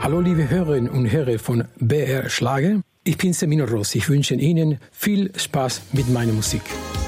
Hallo liebe Hörerinnen und Hörer von BR Schlager. Ich bin Semino Rossi. Ich wünsche Ihnen viel Spaß mit meiner Musik.